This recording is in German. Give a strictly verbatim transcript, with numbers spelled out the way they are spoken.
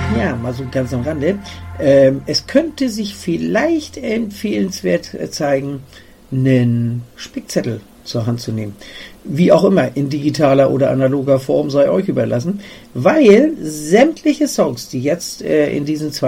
Ja, mal so ganz am Rande. Ähm, es könnte sich vielleicht empfehlenswert zeigen, einen Spickzettel zur Hand zu nehmen. Wie auch immer, in digitaler oder analoger Form sei euch überlassen, weil sämtliche Songs, die jetzt äh, in diesen zwei